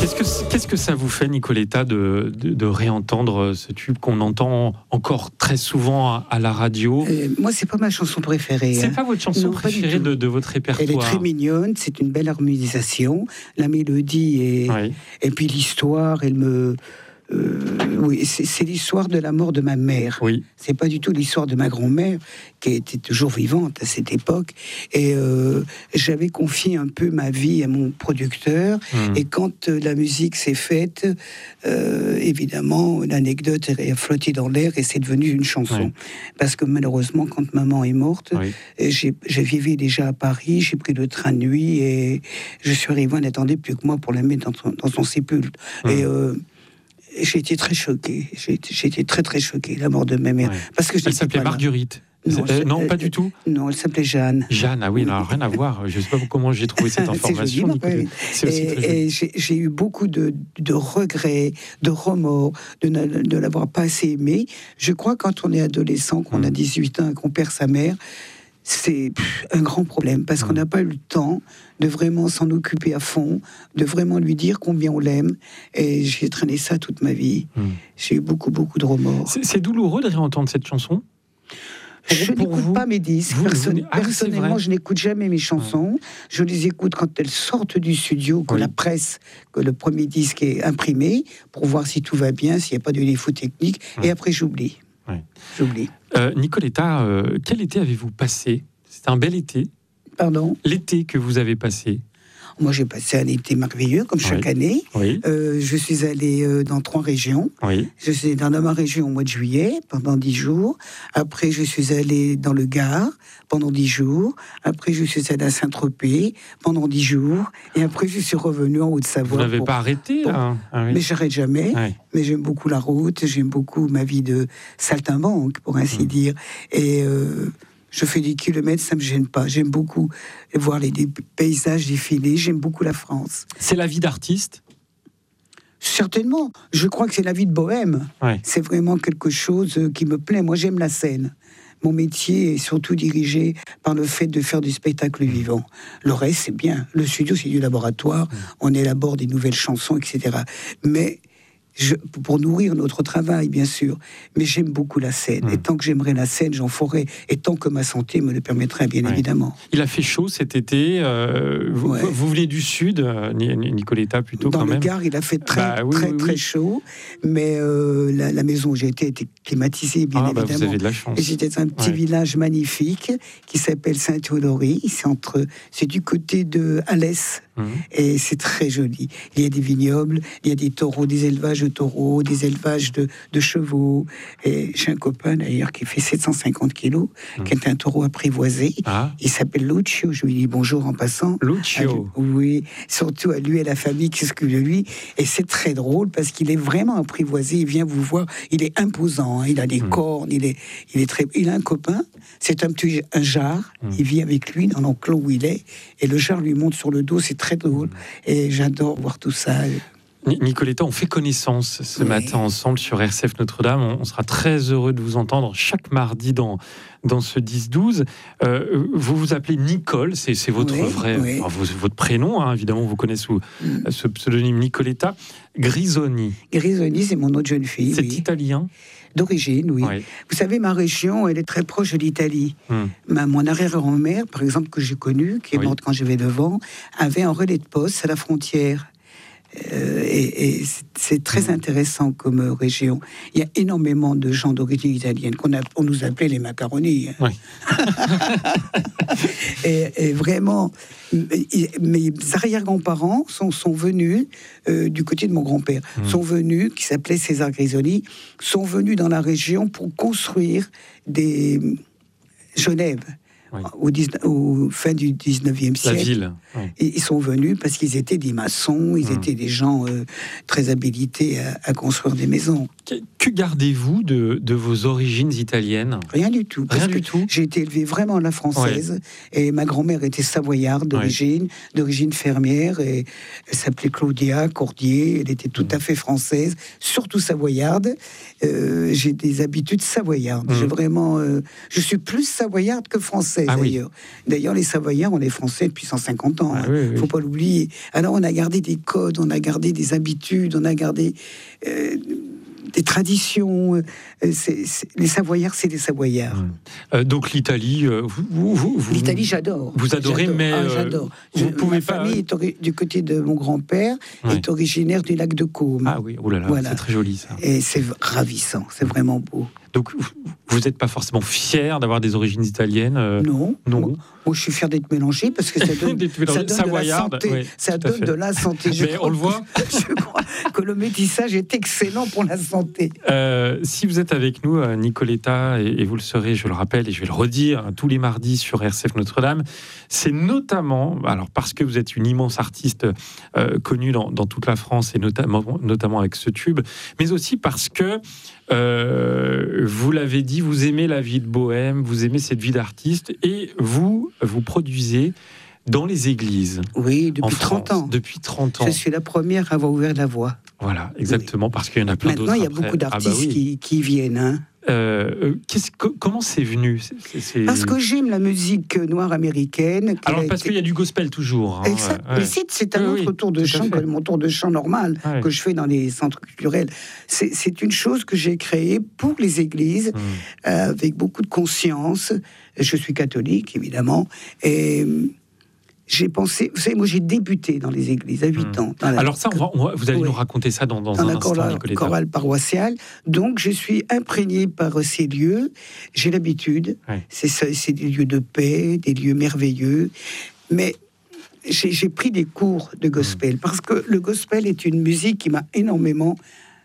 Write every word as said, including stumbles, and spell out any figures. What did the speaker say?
Qu'est-ce que, qu'est-ce que ça vous fait, Nicoletta, de, de, de réentendre ce tube qu'on entend encore très souvent à, à la radio? euh, Moi, c'est pas ma chanson préférée. C'est hein. pas votre chanson Non, préférée de, de votre répertoire? Elle est très mignonne, c'est une belle harmonisation. La mélodie et, Oui. et puis l'histoire, elle me... Euh, oui, c'est, c'est l'histoire de la mort de ma mère. Oui. C'est pas du tout l'histoire de ma grand-mère, qui était toujours vivante à cette époque. Et euh, j'avais confié un peu ma vie à mon producteur. Mmh. Et quand euh, la musique s'est faite, euh, évidemment, l'anecdote a flotté dans l'air et c'est devenu une chanson. Oui. Parce que malheureusement, quand maman est morte, Oui. j'ai, je vivais déjà à Paris, j'ai pris le train de nuit et je suis arrivé, on n'attendait plus que moi pour la mettre dans, dans son sépulcre. Mmh. Et euh, j'ai été très choquée. J'ai été, j'ai été très très choquée, la mort de ma mère. Ouais. Parce que elle s'appelait Marguerite. Non, euh, non, euh, pas du tout. Non, elle s'appelait Jeanne. Jeanne, ah oui, oui. non, rien à voir. Je ne sais pas comment j'ai trouvé cette information. C'est joli, c'est aussi et, très joli. Et j'ai, j'ai eu beaucoup de, de regrets, de remords, de ne de l'avoir pas assez aimé. Je crois que quand on est adolescent, qu'on mmh. a dix-huit ans et qu'on perd sa mère, c'est un grand problème parce mmh. qu'on n'a pas eu le temps de vraiment s'en occuper à fond, de vraiment lui dire combien on l'aime. Et j'ai traîné ça toute ma vie. Mmh. J'ai eu beaucoup, beaucoup de remords. C'est, c'est douloureux de réentendre cette chanson? Je pour n'écoute vous, pas mes disques. vous, Person- vous... Ah, personnellement, je n'écoute jamais mes chansons. Ouais. Je les écoute quand elles sortent du studio, que oui. la presse, que le premier disque est imprimé, pour voir si tout va bien, s'il n'y a pas de défaut technique. Ouais. Et après, j'oublie. Ouais. J'oublie. Euh, Nicoletta, euh, quel été avez-vous passé? C'était un bel été. Pardon? L'été que vous avez passé. Moi, j'ai passé un été merveilleux, comme chaque oui. année. Oui. Euh, je suis allée euh, dans trois régions. Oui. Je suis dans ma région au mois de juillet, pendant dix jours. Après, je suis allée dans le Gard, pendant dix jours. Après, je suis allée à Saint-Tropez, pendant dix jours. Et après, je suis revenue en Haute-Savoie. Vous n'avez pour, pas arrêté pour... hein ah, oui. Mais j'arrête jamais. Oui. Mais j'aime beaucoup la route, j'aime beaucoup ma vie de saltimbanque, pour ainsi mmh. dire. Et... Euh, je fais des kilomètres, ça ne me gêne pas. J'aime beaucoup voir les, les paysages défiler. J'aime beaucoup la France. C'est la vie d'artiste ? Certainement. Je crois que c'est la vie de bohème. Ouais. C'est vraiment quelque chose qui me plaît. Moi, j'aime la scène. Mon métier est surtout dirigé par le fait de faire du spectacle vivant. Le reste, c'est bien. Le studio, c'est du laboratoire. Mmh. On élabore des nouvelles chansons, et cetera. Mais... Je, pour nourrir notre travail, bien sûr, mais j'aime beaucoup la scène. Mmh. Et tant que j'aimerais la scène, j'en ferai. Et tant que ma santé me le permettrait, bien ouais. évidemment. Il a fait chaud cet été. Euh, vous, ouais. vous venez du sud, euh, Nicoletta, plutôt Dans quand le même. Gard, il a fait très, bah, oui, très, oui, très oui. chaud. Mais euh, la, la maison où j'ai été était climatisée, bien ah, évidemment. Bah, vous avez de la chance. Et j'étais un petit ouais. village magnifique qui s'appelle Saint-Théodorie. C'est entre, c'est du côté de Alès. Mmh. Et c'est très joli. Il y a des vignobles, il y a des taureaux, des élevages de taureaux, des élevages de, de chevaux. Et j'ai un copain d'ailleurs qui fait sept cent cinquante kilos, mmh. qui est un taureau apprivoisé. Ah. Il s'appelle Lucio. Je lui dis bonjour en passant. Lucio. À, oui, surtout à lui et à la famille qui s'occupe de lui. Et c'est très drôle parce qu'il est vraiment apprivoisé. Il vient vous voir. Il est imposant. Hein. Il a des mmh. cornes. Il est, il est très. Il a un copain. C'est un petit un jar. Mmh. Il vit avec lui dans l'enclos où il est. Et le jar lui monte sur le dos. C'est très drôle. Mmh. Et j'adore voir tout ça. Nicoletta, on fait connaissance ce oui. matin ensemble sur R C F Notre-Dame. On sera très heureux de vous entendre chaque mardi dans, dans ce dix douze. Euh, vous vous appelez Nicole, c'est, c'est votre oui, vrai, oui. Enfin, votre prénom, hein, évidemment, vous connaissez mm. ce pseudonyme Nicoletta. Grisoni. Grisoni, c'est mon autre jeune fille. C'est oui. italien ? D'origine, oui. oui. Vous savez, ma région, elle est très proche de l'Italie. Mm. Ma, mon arrière-grand-mère, par exemple, que j'ai connue, qui est oui. morte quand j'avais neuf ans, avait un relais de poste à la frontière. Euh, et, et c'est très mmh. intéressant comme euh, région. Il y a énormément de gens d'origine italienne qu'on a, on nous appelait les macaronis. Oui. et, et vraiment, mes arrière-grands-parents sont, sont venus euh, du côté de mon grand-père. Mmh. Sont venus, qui s'appelait César Grisoni, sont venus dans la région pour construire des Genève. Oui. Au, dix-neuf, au fin du dix-neuvième siècle. La ville. Oui. Et ils sont venus parce qu'ils étaient des maçons, ils mmh. étaient des gens euh, très habilités à, à construire des maisons. Que, que gardez-vous de, de vos origines italiennes ? Rien du tout. Rien du tout. J'ai été élevée vraiment à la française. Ouais. Et ma grand-mère était savoyarde d'origine, ouais. d'origine fermière. Et elle s'appelait Claudia Cordier. Elle était tout mmh. à fait française, surtout savoyarde. Euh, j'ai des habitudes savoyardes. Mmh. J'ai vraiment, euh, je suis plus savoyarde que française. française, Ah, d'ailleurs. Oui. D'ailleurs, les Savoyards, on est français depuis cent cinquante ans. Il ah, ne oui, oui. faut pas l'oublier. Alors, on a gardé des codes, on a gardé des habitudes, on a gardé euh, des traditions. C'est, c'est, les Savoyards, c'est les Savoyards. Mmh. Euh, donc, l'Italie, euh, vous, vous, vous, l'Italie, j'adore. Vous adorez, j'adore. mais ah, j'adore. Euh, vous Je, pouvez ma pas. famille est ori- du côté de mon grand-père, ouais. est originaire du lac de Caume. Ah oui, oh là là, voilà. C'est très joli ça. Et c'est ravissant, c'est vraiment beau. Donc, vous n'êtes pas forcément fier d'avoir des origines italiennes euh... Non. Non. Moi, moi, je suis fier d'être mélangé parce que ça donne, ça donne de la santé. Oui, ça donne de la santé. Je Mais crois, on le voit. Je crois que le métissage est excellent pour la santé. Euh, si vous êtes avec nous, Nicoletta, et, et vous le serez, je le rappelle, et je vais le redire, tous les mardis sur R C F Notre-Dame, c'est notamment, alors parce que vous êtes une immense artiste euh, connue dans, dans toute la France, et notamment, notamment avec ce tube, mais aussi parce que Euh, vous l'avez dit, vous aimez la vie de bohème, vous aimez cette vie d'artiste, et vous, vous produisez dans les églises. Oui, depuis trente ans. Depuis trente ans. Je suis la première à avoir ouvert la voie. Voilà, exactement, oui. Parce qu'il y en a plein Maintenant, d'autres. Maintenant, il y a après. beaucoup d'artistes ah bah oui. qui, qui viennent. Hein. Euh, qu'est-ce, comment c'est venu c'est, c'est... Parce que j'aime la musique noire américaine. Alors, parce été... qu'il y a du gospel toujours. Hein, exact. Ouais. Mais c'est, c'est un oui, autre oui, tour de chant, mon tour de chant normal ouais. que je fais dans les centres culturels. C'est, c'est une chose que j'ai créée pour les églises, mmh. euh, avec beaucoup de conscience. Je suis catholique, évidemment. Et... j'ai pensé, vous savez, moi j'ai débuté dans les églises à huit mmh. ans. Dans la, Alors ça, on va, on va, vous allez oui, nous raconter ça dans, dans, dans un la instant, chorale, chorale paroissiale. Donc je suis imprégnée par ces lieux. J'ai l'habitude. Ouais. C'est, c'est des lieux de paix, des lieux merveilleux. Mais j'ai, j'ai pris des cours de gospel mmh. parce que le gospel est une musique qui m'a énormément